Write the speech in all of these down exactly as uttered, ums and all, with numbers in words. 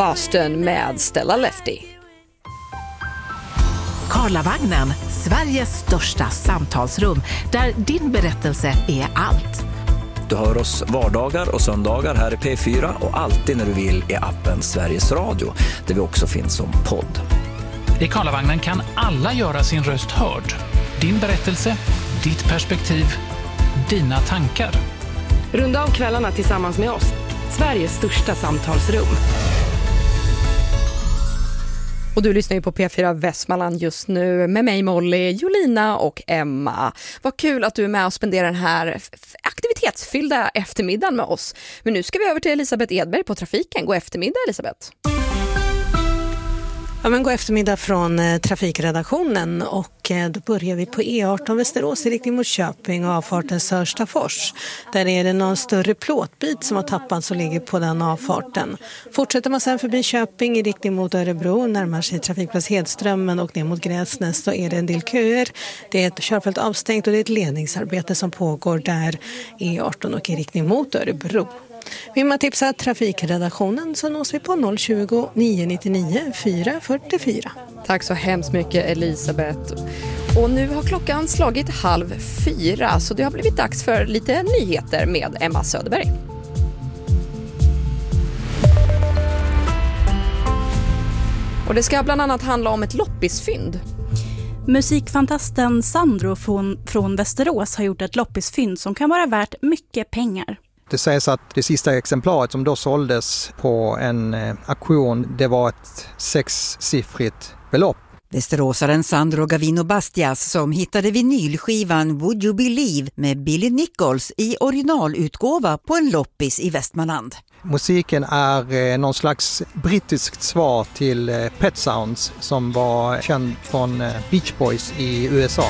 Boston med Stella Lefty. Karlavagnen, Sveriges största samtalsrum där din berättelse är allt. Du hör oss vardagar och söndagar här i P fyra och alltid när du vill i appen Sveriges Radio, där vi också finns som podd. I Karlavagnen kan alla göra sin röst hörd. Din berättelse, ditt perspektiv, dina tankar. Runda av kvällarna tillsammans med oss. Sveriges största samtalsrum. Och du lyssnar ju på P fyra Västmanland just nu med mig Molly, Jolina och Emma. Vad kul att du är med och spenderar den här aktivitetsfyllda eftermiddagen med oss. Men nu ska vi över till Elisabeth Edberg på trafiken. God eftermiddag, Elisabeth. Ja, men god eftermiddag från eh, trafikredaktionen och eh, då börjar vi på E arton Västerås i riktning mot Köping och avfarten Sörstafors. Där är det någon större plåtbit som har tappats och ligger på den avfarten. Fortsätter man sen förbi Köping i riktning mot Örebro, närmar sig trafikplats Hedströmmen och ner mot Gräsnäs, så är det en del köer. Det är ett körfält avstängt och det är ett ledningsarbete som pågår där E arton och i riktning mot Örebro. Vill man tipsa trafikredaktionen så nås vi på noll tjugo, nio nittionio, fyra fyrtiofyra. Tack så hemskt mycket, Elisabeth. Och nu har klockan slagit halv fyra, så det har blivit dags för lite nyheter med Emma Söderberg. Och det ska bland annat handla om ett loppisfynd. Musikfantasten Sandro från, från Västerås har gjort ett loppisfynd som kan vara värt mycket pengar. Det sägs att det sista exemplaret som då såldes på en eh, auktion, det var ett sexsiffrigt belopp. Västeråsaren Sandro Gavino Bastias som hittade vinylskivan Would You Believe med Billy Nichols i originalutgåva på en loppis i Västmanland. Musiken är eh, någon slags brittiskt svar till eh, Pet Sounds som var känd från eh, Beach Boys i U S A.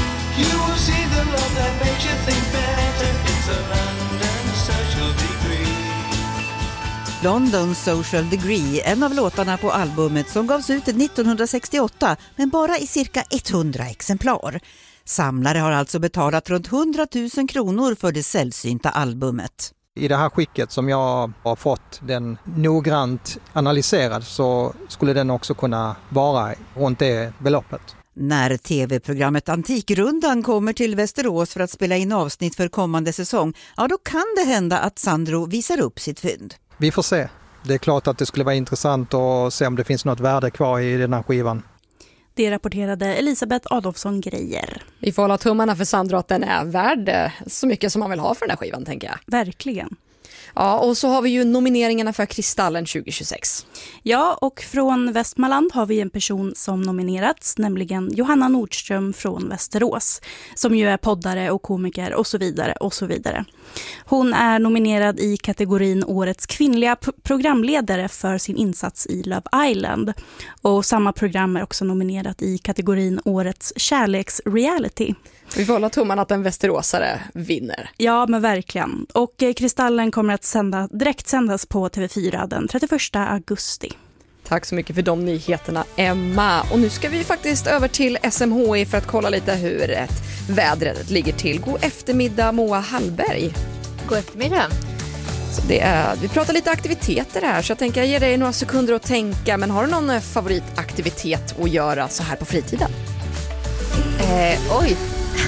London Social Degree, en av låtarna på albumet som gavs ut nittonhundrasextioåtta men bara i cirka hundra exemplar. Samlare har alltså betalat runt hundratusen kronor för det sällsynta albumet. I det här skicket som jag har fått den noggrant analyserad så skulle den också kunna vara runt det beloppet. När tv-programmet Antikrundan kommer till Västerås för att spela in avsnitt för kommande säsong, ja då kan det hända att Sandro visar upp sitt fynd. Vi får se. Det är klart att det skulle vara intressant att se om det finns något värde kvar i den här skivan. Det rapporterade Elisabeth Adolfsson Grejer. Vi får hålla tummarna för Sandro att den är värd så mycket som man vill ha för den här skivan, tänker jag. Verkligen. Ja, och så har vi ju nomineringarna för Kristallen tjugo tjugosex. Ja, och från Västmanland har vi en person som nominerats, nämligen Johanna Nordström från Västerås, som ju är poddare och komiker och så vidare och så vidare. Hon är nominerad i kategorin Årets kvinnliga p- programledare för sin insats i Love Island. Och samma program är också nominerat i kategorin Årets kärleksreality. Vi får hålla tummarna att en västeråsare vinner. Ja, men verkligen. Och eh, Kristallen kommer att sända, direkt sändas på T V fyra den trettioförsta augusti. Tack så mycket för de nyheterna, Emma. Och nu ska vi faktiskt över till S M H I för att kolla lite hur ett vädret ligger till. God eftermiddag, Moa Hallberg. God eftermiddag. Så det är, vi pratar lite aktiviteter här, så jag tänker ge dig några sekunder att tänka. Men har du någon favoritaktivitet att göra så här på fritiden? Eh, oj.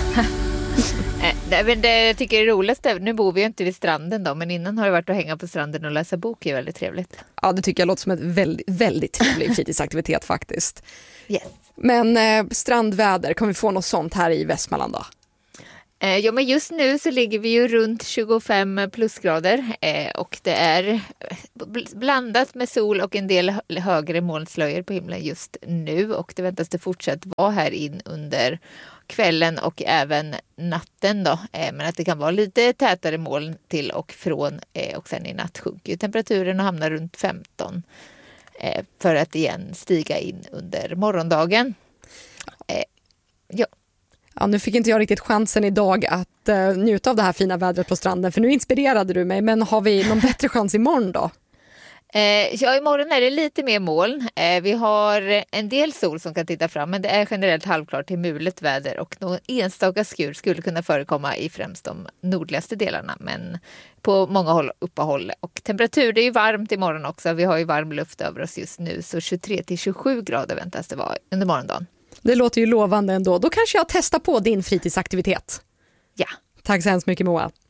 Nej, men det jag tycker det är roligast, nu bor vi ju inte vid stranden då, men innan har det varit att hänga på stranden och läsa bok är väldigt trevligt. Ja, det tycker jag låter som ett väldigt, väldigt trevlig fritidsaktivitet faktiskt. Yes. Men eh, strandväder, kan vi få något sånt här i Västmanland då? Eh, ja, men just nu så ligger vi ju runt tjugofem plusgrader eh, och det är blandat med sol och en del högre molnslöjor på himlen just nu, och det väntas det fortsätta vara här in under kvällen och även natten då, eh, men att det kan vara lite tätare moln till och från eh, och sen i natt sjunker temperaturen och hamnar runt femton eh, för att igen stiga in under morgondagen. Eh, ja. Ja, nu fick inte jag riktigt chansen idag att uh, njuta av det här fina vädret på stranden, för nu inspirerade du mig, men har vi någon bättre chans imorgon då? Eh, ja, imorgon är det lite mer moln. Eh, vi har en del sol som kan titta fram, men det är generellt halvklart till mulet väder och någon enstaka skur skulle kunna förekomma i främst de nordligaste delarna, men på många håll uppehåll. Och temperatur, det är ju varmt imorgon också. Vi har ju varm luft över oss just nu, så tjugotre till tjugosju grader väntas det vara under morgondagen. Det låter ju lovande ändå. Då kanske jag testar på din fritidsaktivitet. Ja. Tack så hemskt mycket, Moa.